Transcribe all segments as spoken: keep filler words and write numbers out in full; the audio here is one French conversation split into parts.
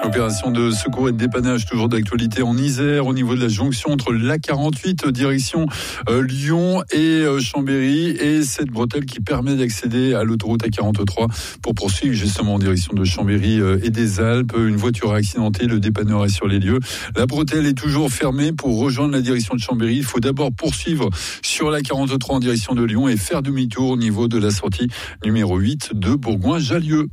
Opération de secours et de dépannage toujours d'actualité en Isère au niveau de la jonction entre l'A quarante-huit direction euh, Lyon et euh, Chambéry et cette bretelle qui permet d'accéder à l'autoroute A quarante-trois pour poursuivre justement en direction de Chambéry euh, et des Alpes. Une voiture a accidenté, le dépanneur est sur les lieux. La bretelle est toujours fermée pour rejoindre la direction de Chambéry. Il faut d'abord poursuivre sur l'A quarante-trois en direction de Lyon et faire demi-tour au niveau de la sortie numéro huit de Bourgoin-Jallieu.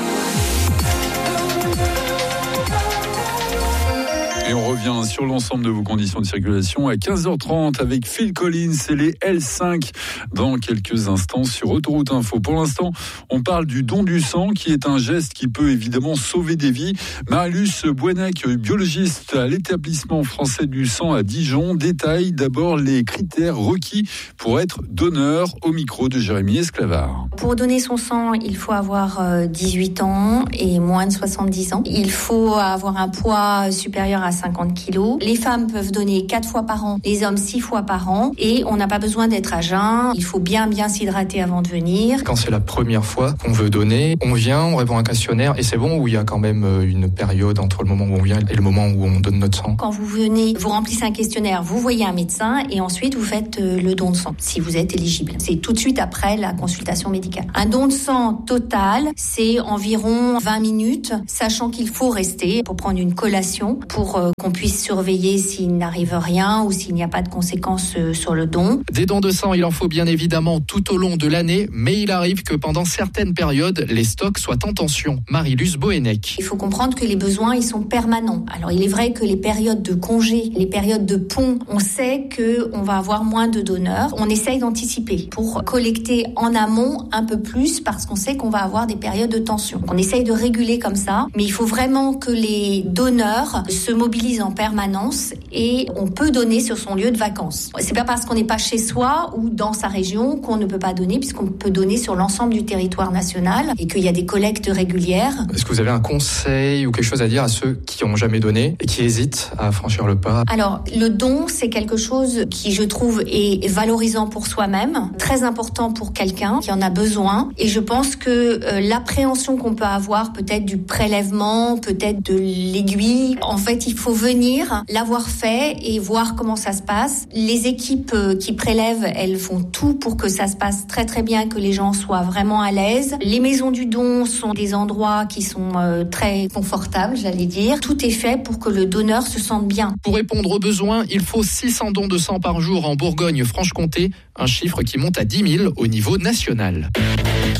Et on revient sur l'ensemble de vos conditions de circulation à quinze heures trente avec Phil Collins et les L cinq dans quelques instants sur Autoroute Info. Pour l'instant, on parle du don du sang qui est un geste qui peut évidemment sauver des vies. Marilus Bouennec, biologiste à l'établissement français du sang à Dijon, détaille d'abord les critères requis pour être donneur au micro de Jérémy Esclavard. Pour donner son sang, il faut avoir dix-huit ans et moins de soixante-dix ans. Il faut avoir un poids supérieur à cinquante kilos. Les femmes peuvent donner quatre fois par an, les hommes six fois par an et on n'a pas besoin d'être à jeun. Il faut bien bien s'hydrater avant de venir. Quand c'est la première fois qu'on veut donner, on vient, on répond à un questionnaire et c'est bon ou il y a quand même une période entre le moment où on vient et le moment où on donne notre sang? Quand vous venez, vous remplissez un questionnaire, vous voyez un médecin et ensuite vous faites le don de sang si vous êtes éligible. C'est tout de suite après la consultation médicale. Un don de sang total, c'est environ vingt minutes, sachant qu'il faut rester pour prendre une collation pour euh, qu'on puisse surveiller s'il n'arrive rien ou s'il n'y a pas de conséquences euh, sur le don. Des dons de sang, il en faut bien évidemment tout au long de l'année, mais il arrive que pendant certaines périodes, les stocks soient en tension. Marilus Bouennec. Il faut comprendre que les besoins, ils sont permanents. Alors, il est vrai que les périodes de congé, les périodes de pont, on sait qu'on va avoir moins de donneurs. On essaye d'anticiper pour collecter en amont un peu plus parce qu'on sait qu'on va avoir des périodes de tension. On essaye de réguler comme ça, mais il faut vraiment que les donneurs se mobilisent en permanence et on peut donner sur son lieu de vacances. C'est pas parce qu'on n'est pas chez soi ou dans sa région qu'on ne peut pas donner, puisqu'on peut donner sur l'ensemble du territoire national et qu'il y a des collectes régulières. Est-ce que vous avez un conseil ou quelque chose à dire à ceux qui n'ont jamais donné et qui hésitent à franchir le pas? Alors, le don, c'est quelque chose qui, je trouve, est valorisant pour soi-même, très important pour quelqu'un qui en a besoin. Et je pense que euh, l'appréhension qu'on peut avoir, peut-être du prélèvement, peut-être de l'aiguille, en fait, il faut venir, l'avoir fait et voir comment ça se passe. Les équipes euh, qui prélèvent, elles font tout pour que ça se passe très très bien, que les gens soient vraiment à l'aise. Les maisons du don sont des endroits qui sont euh, très confortables, j'allais dire. Tout est fait pour que le donneur se sente bien. Pour répondre aux besoins, il faut six cents dons de sang par jour en Bourgogne-Franche-Comté, un chiffre qui monte à dix mille au niveau national.